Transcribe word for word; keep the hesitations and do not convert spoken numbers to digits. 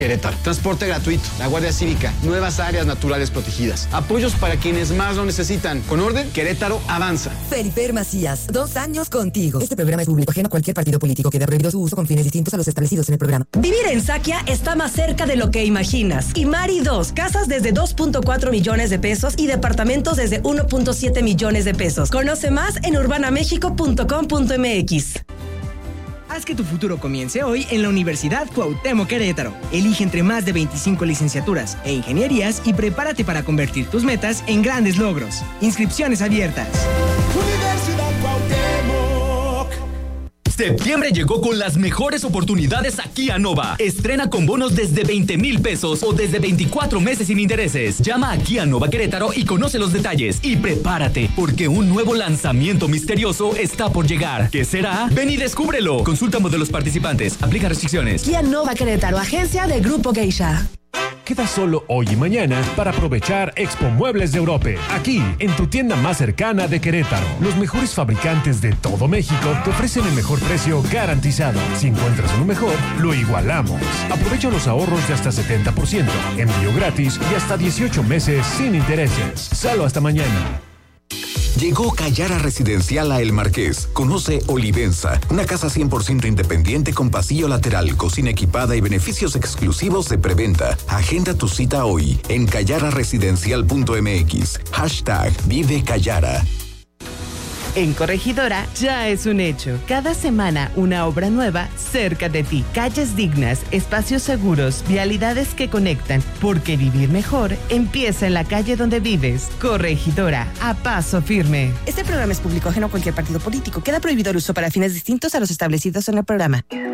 Querétaro. Transporte gratuito, la Guardia Cívica, nuevas áreas naturales protegidas, apoyos para quienes más lo necesitan. Con orden, Querétaro avanza. Feliper Macías, dos años contigo. Este programa es público ajeno a cualquier partido político. Queda prohibido su uso con fines distintos a los establecidos en el programa. Vivir en Saquia está más cerca de lo que imaginas. Y Mari dos, casas desde dos punto cuatro millones de pesos y departamentos desde uno punto siete millones de pesos. Conoce más en urbana mexico punto com punto m x. Haz que tu futuro comience hoy en la Universidad Cuauhtémoc Querétaro. Elige entre más de veinticinco licenciaturas e ingenierías y prepárate para convertir tus metas en grandes logros. Inscripciones abiertas. Universidad Cuauhtémoc. Septiembre llegó con las mejores oportunidades aquí a Nova. Estrena con bonos desde veinte mil pesos o desde veinticuatro meses sin intereses. Llama aquí a Nova Querétaro y conoce los detalles. Y prepárate, porque un nuevo lanzamiento misterioso está por llegar. ¿Qué será? Ven y descúbrelo. Consulta modelos participantes. Aplica restricciones. Kia Nova Querétaro, agencia de Grupo Geisha. Queda solo hoy y mañana para aprovechar Expo Muebles de Europe. Aquí, en tu tienda más cercana de Querétaro. Los mejores fabricantes de todo México te ofrecen el mejor precio garantizado. Si encuentras uno mejor, lo igualamos. Aprovecha los ahorros de hasta setenta por ciento, envío gratis y hasta dieciocho meses sin intereses. Salo hasta mañana. Llegó Callara Residencial a El Marqués. Conoce Olivenza, una casa cien por ciento independiente con pasillo lateral, cocina equipada y beneficios exclusivos de preventa. Agenda tu cita hoy en callara residencial punto m x. Hashtag Vive Callara. En Corregidora ya es un hecho. Cada semana una obra nueva cerca de ti. Calles dignas, espacios seguros, vialidades que conectan. Porque vivir mejor empieza en la calle donde vives. Corregidora, a paso firme. Este programa es público ajeno a cualquier partido político. Queda prohibido el uso para fines distintos a los establecidos en el programa.